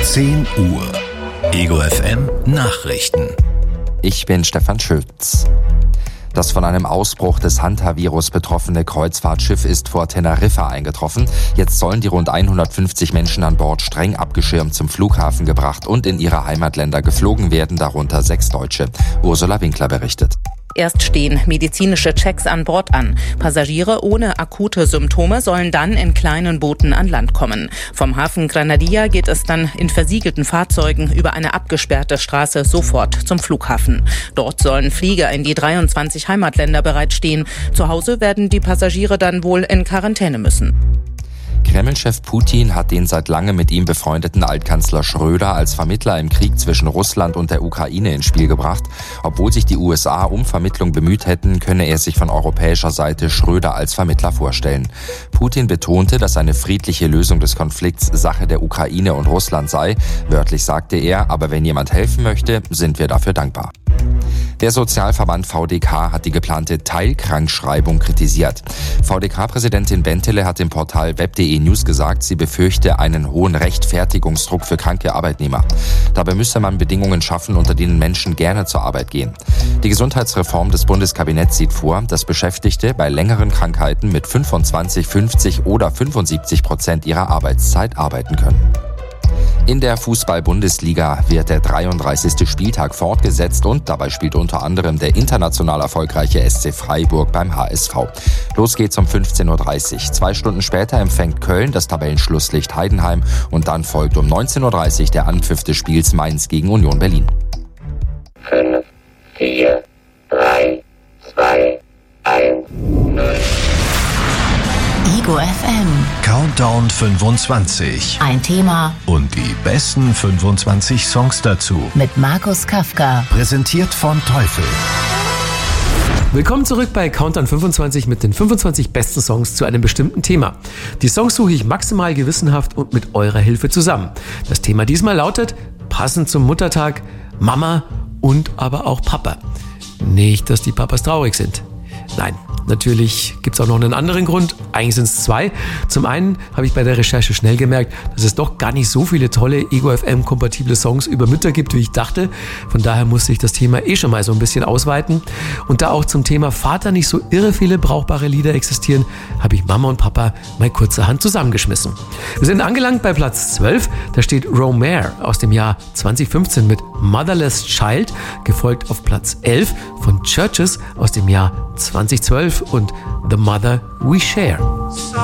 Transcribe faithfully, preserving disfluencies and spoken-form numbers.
zehn Uhr. Ego F M Nachrichten. Ich bin Stefan Schütz. Das von einem Ausbruch des Hantavirus betroffene Kreuzfahrtschiff ist vor Teneriffa eingetroffen. Jetzt sollen die rund hundertfünfzig Menschen an Bord streng abgeschirmt zum Flughafen gebracht und in ihre Heimatländer geflogen werden, darunter sechs Deutsche. Ursula Winkler berichtet. Erst stehen medizinische Checks an Bord an. Passagiere ohne akute Symptome sollen dann in kleinen Booten an Land kommen. Vom Hafen Granadilla geht es dann in versiegelten Fahrzeugen über eine abgesperrte Straße sofort zum Flughafen. Dort sollen Flieger in die dreiundzwanzig Heimatländer bereitstehen. Zu Hause werden die Passagiere dann wohl in Quarantäne müssen. Kreml-Chef Putin hat den seit langem mit ihm befreundeten Altkanzler Schröder als Vermittler im Krieg zwischen Russland und der Ukraine ins Spiel gebracht. Obwohl sich die U S A um Vermittlung bemüht hätten, könne er sich von europäischer Seite Schröder als Vermittler vorstellen. Putin betonte, dass eine friedliche Lösung des Konflikts Sache der Ukraine und Russland sei. Wörtlich sagte er, aber wenn jemand helfen möchte, sind wir dafür dankbar. Der Sozialverband V D K hat die geplante Teilkrankschreibung kritisiert. V D K-Präsidentin Bentele hat im Portal web punkt de News gesagt, sie befürchte einen hohen Rechtfertigungsdruck für kranke Arbeitnehmer. Dabei müsse man Bedingungen schaffen, unter denen Menschen gerne zur Arbeit gehen. Die Gesundheitsreform des Bundeskabinetts sieht vor, dass Beschäftigte bei längeren Krankheiten mit fünfundzwanzig, fünfzig oder fünfundsiebzig Prozent ihrer Arbeitszeit arbeiten können. In der Fußball-Bundesliga wird der dreiunddreißigste Spieltag fortgesetzt und dabei spielt unter anderem der international erfolgreiche S C Freiburg beim H S V. Los geht's um fünfzehn Uhr dreißig. Zwei Stunden später empfängt Köln das Tabellenschlusslicht Heidenheim und dann folgt um neunzehn Uhr dreißig der Anpfiff des Spiels Mainz gegen Union Berlin. fünf, vier, drei, zwei, eins, null. Ego F M. Countdown fünfundzwanzig. Ein Thema Und die besten fünfundzwanzig Songs dazu. mit Markus Kafka. Präsentiert von Teufel. Willkommen zurück bei Countdown fünfundzwanzig mit den fünfundzwanzig besten Songs zu einem bestimmten Thema. Die Songs suche ich maximal gewissenhaft und mit eurer Hilfe zusammen. Das Thema diesmal lautet, passend zum Muttertag, Mama und aber auch Papa. Nicht, dass die Papas traurig sind. Nein, natürlich gibt es auch noch einen anderen Grund. Eigentlich sind es zwei. Zum einen habe ich bei der Recherche schnell gemerkt, dass es doch gar nicht so viele tolle Ego F M-kompatible Songs über Mütter gibt, wie ich dachte. Von daher musste ich das Thema eh schon mal so ein bisschen ausweiten. Und da auch zum Thema Vater nicht so irre viele brauchbare Lieder existieren, habe ich Mama und Papa mal kurzerhand zusammengeschmissen. Wir sind angelangt bei Platz zwölf. Da steht Romare aus dem Jahr zwanzig fünfzehn mit Motherless Child, gefolgt auf Platz elf von Churches aus dem Jahr zwanzig zwölf und The Mother We Share.